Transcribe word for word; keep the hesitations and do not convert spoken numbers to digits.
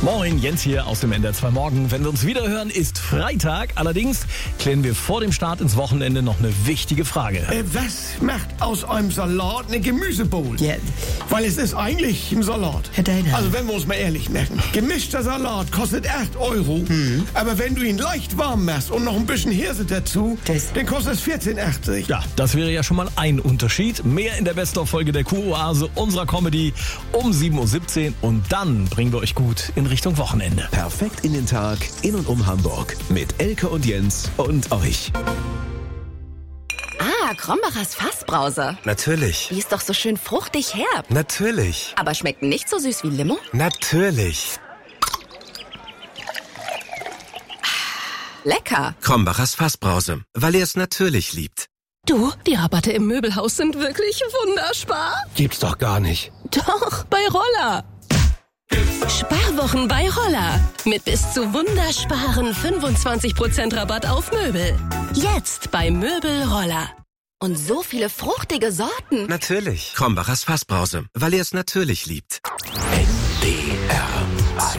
Moin, Jens hier aus dem N D R zwei Morgen. Wenn wir uns wieder hören, ist Freitag. Allerdings klären wir vor dem Start ins Wochenende noch eine wichtige Frage. Äh, was macht aus einem Salat eine Gemüsebowl? Ja. Weil es ist eigentlich ein Salat. Herr Deiner. Also wenn wir uns mal ehrlich machen. Gemischter Salat kostet acht Euro. Mhm. Aber wenn du ihn leicht warm machst und noch ein bisschen Hirse dazu, Das- dann kostet es vierzehn achtzig. Ja, das wäre ja schon mal ein Unterschied. Mehr in der Best-of-Folge der Q-Oase unserer Comedy um sieben Uhr siebzehn. Und dann bringen wir euch gut in Richtung Wochenende. Perfekt in den Tag, in und um Hamburg. Mit Elke und Jens und euch. Ah, Krombachers Fassbrause. Natürlich. Die ist doch so schön fruchtig herb. Natürlich. Aber schmeckt nicht so süß wie Limo? Natürlich. Lecker. Krombachers Fassbrause, weil er es natürlich liebt. Du, die Rabatte im Möbelhaus sind wirklich wunderspar. Gibt's doch gar nicht. Doch, bei Roller. Sparwochen bei Roller. Mit bis zu wundersparen fünfundzwanzig Prozent Rabatt auf Möbel. Jetzt bei Möbel Roller. Und so viele fruchtige Sorten. Natürlich. Krombachers Fassbrause, weil er es natürlich liebt. N D R